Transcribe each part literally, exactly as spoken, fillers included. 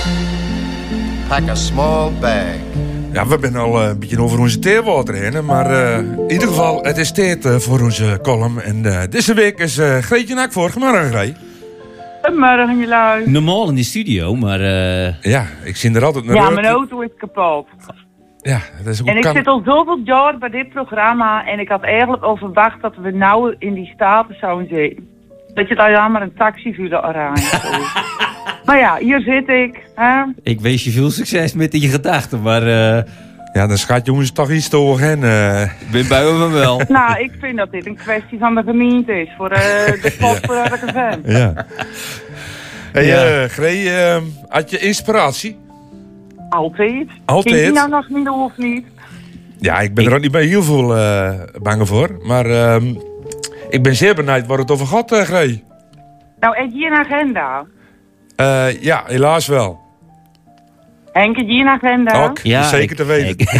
Pack a small bag. Ja, we zijn al een beetje over onze theewater heen, maar uh, in ieder geval, het is tijd uh, voor onze column. En uh, deze week is uh, Greetje Nak voor. Goedemorgen, Gree. Goedemorgen, jullie. Normaal in de studio, maar... Uh... Ja, ik zie er altijd naar Ja, uit. mijn auto is kapot. Ja, dat is ook En ik kan... zit al zoveel jaar bij dit programma en ik had eigenlijk al verwacht dat we nou in die staten zouden zitten. Dat je daar ja maar een taxi vuurde oranje. Maar ja, hier zit ik. Hè? Ik wens je veel succes met die gedachten, maar... Uh... Ja, dan schat jongens toch iets te hoog en... Uh... Ben bij me wel. Nou, ik vind dat dit een kwestie van de gemeente is voor uh, de pot voor R K V. Ja. Hey, ja. Uh, Gree, uh, had je inspiratie? Altijd. Altijd? Vind je nou nog niet of niet? Ja, ik ben ik... er ook niet bij heel veel uh, bang voor. Maar uh, ik ben zeer benieuwd waar het over gaat, uh, Gree. Nou, heb je een agenda? Uh, ja, helaas wel. Henk, heb je een agenda? Ook, ja, zeker ik, te weten. Ik...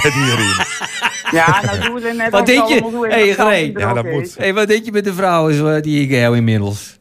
ja, nou doen we er net wat denk je? Hé, hey, Gree. Ja, dat moet. Hey, wat denk je met de vrouw die ik heb inmiddels?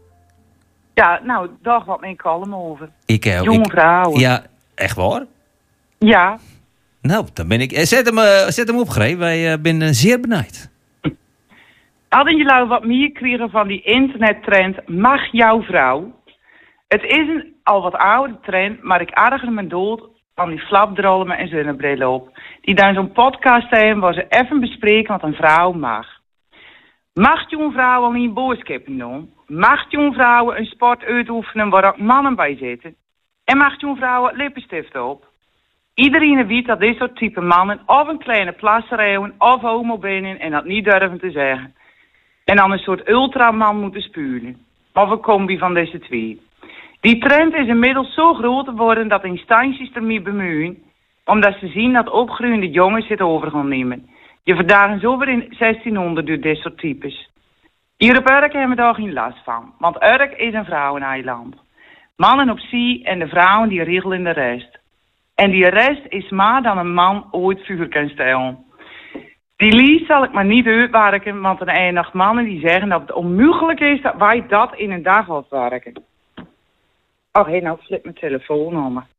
Ja, nou, daar gaat mijn column over. Ik heb. Jonge vrouwen. Ja, echt waar? Ja. Nou, dan ben ik... Zet hem, uh, zet hem op, Gree. Wij uh, ben uh, zeer benieuwd. Hadden jullie wat meer kregen van die internettrend mag jouw vrouw? Het is een al wat oude trend, maar ik erger me dood van die flapdrollen met een zonnebril op. Die dan zo'n podcast hebben waar ze even bespreken wat een vrouw mag. Mag jouw vrouw al niet boodschappen doen? Mag jouw vrouw een sport uitoefenen waar ook mannen bij zitten? En mag jouw vrouw het lippenstift op? Iedereen weet dat dit soort type mannen of een kleine plassereuwen of homo binnen en dat niet durven te zeggen. En dan een soort ultraman moeten spuren. Of een combi van deze twee. Die trend is inmiddels zo groot geworden dat instanties ermee bemoeien, omdat ze zien dat opgroeiende jongens het over gaan nemen. Je verdagen zo weer in zestienhonderd door dit soort types. Hier op Urk hebben we daar geen last van, want Urk is een vrouweneiland. Mannen op zee en de vrouwen die regelen de rest. En die rest is maar dan een man ooit vuur kan stellen. Die lies zal ik maar niet uitwerken, want er zijn nog mannen die zeggen dat het onmogelijk is dat wij dat in een dag gaan werken. Oh, hé, hey, nou flip mijn telefoon om me.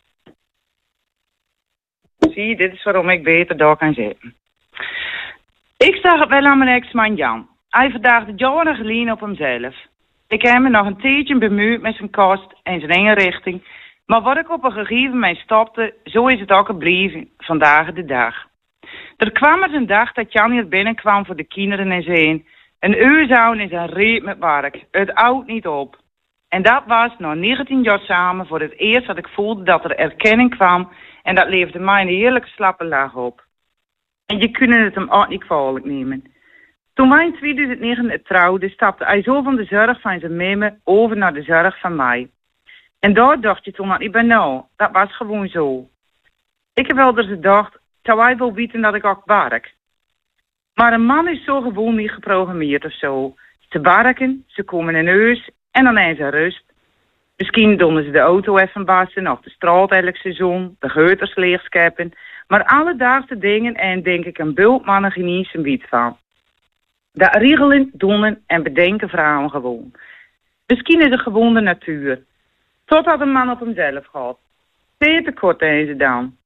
Zie je, dit is waarom ik beter daar kan zitten. Ik zag het wel aan mijn ex-man Jan. Hij verdaagde jaren geleden op hemzelf. Ik heb me nog een tijdje bemoeid met zijn kost en zijn inrichting. Maar wat ik op een gegeven moment stopte, zo is het ook gebleven, vandaag de dag. Er kwam er een dag dat Jan hier binnenkwam voor de kinderen en zijn. Een uurzoon is een reet met werk. Het houdt niet op. En dat was na negentien jaar samen voor het eerst dat ik voelde dat er erkenning kwam. En dat leefde mij een heerlijke slappe lach op. En je kunt het hem ook niet kwalijk nemen. Toen wij in tweeduizend negen trouwden, stapte hij zo van de zorg van zijn meme over naar de zorg van mij. En daar dacht je toen dat niet bij nou. Dat was gewoon zo. Ik heb wel eens gedacht, zou hij wel weten dat ik ook werk? Maar een man is zo gewoon niet geprogrammeerd of zo. Ze werken, ze komen in huis en dan zijn ze rust. Misschien doen ze de auto even wassen of de straat elk seizoen, de geuters leegscheppen. Maar alledaagse dingen en denk ik een bultmannen geen zijn wiet van. Dat regelen, doen en bedenken vrouwen gewoon. Misschien is het gewoon de natuur. Totdat een man op hemzelf gaat. Zeer tekort zijn ze dan.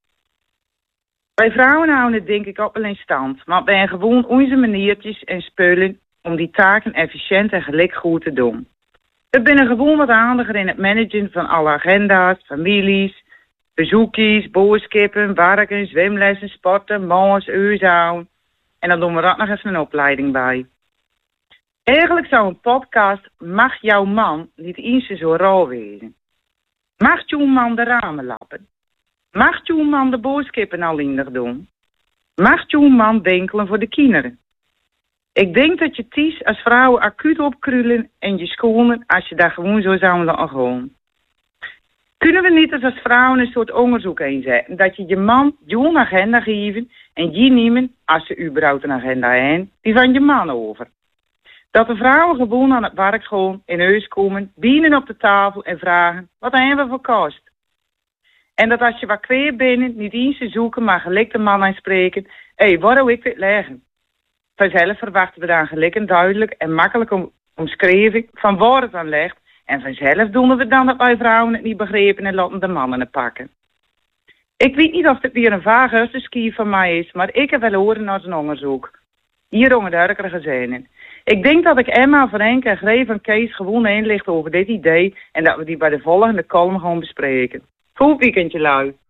Wij vrouwen houden het denk ik ook wel in stand. Maar wij hebben gewoon onze maniertjes en spullen om die taken efficiënt en gelijk goed te doen. We zijn gewoon wat handiger in het managen van alle agenda's, families, bezoekjes, boodschappen, werken, zwemlessen, sporten, maas, uurzouden. En dan doen we er ook nog even een opleiding bij. Eigenlijk zou een podcast Mag jouw man niet eens zo rauw wezen. Mag jouw man de ramen lappen? Mag jouw man de boodschappen alleenig doen? Mag jouw man winkelen voor de kinderen? Ik denk dat je ties als vrouwen acuut opkrullen en je schoenen als je daar gewoon zo zou laten gaan. Kunnen we niet als vrouwen een soort onderzoek inzetten dat je je man jouw agenda geven en je nemen, als ze überhaupt een agenda hebben, die van je man over. Dat de vrouwen gewoon aan het werk gaan, in huis komen, binnen op de tafel en vragen, wat hebben we voor kost? En dat als je wat kwijt bent, niet eens te zoeken, maar gelijk de man aanspreken, hé, hey, waar wil ik dit leggen? Vanzelf verwachten we dan gelijk een duidelijk en makkelijke omschrijving van waar het aan ligt En vanzelf doen we dan dat wij vrouwen het niet begrepen en laten de mannen het pakken. Ik weet niet of het weer een vage achterski van mij is, maar ik heb wel horen naar zijn onderzoek. Hier onder duidelijker gezinnen. Ik denk dat ik Emma, Frank en Greef en Kees gewoon inlicht over dit idee en dat we die bij de volgende column gaan bespreken. Goed weekendje, lui.